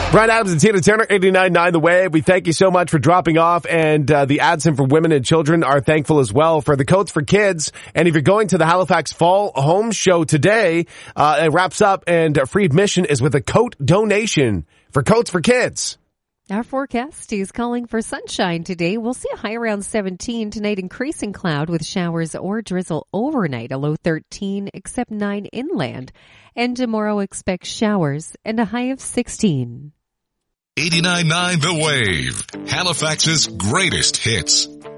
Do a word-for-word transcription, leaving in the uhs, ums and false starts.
Brian Adams and Tina Turner, eighty-nine point nine The Wave. We thank you so much for dropping off. And uh, the Addson for Women and Children are thankful as well for the coats for kids. And if you're going to the Halifax Fall Home Show today, uh, it wraps up and uh, free admission is with a coat donation for coats for kids. Our forecast is calling for sunshine today. We'll see a high around seventeen tonight, increasing cloud with showers or drizzle overnight, a low thirteen, except nine inland. And tomorrow expect showers and a high of sixteen. eighty-nine point nine The Wave, Halifax's greatest hits.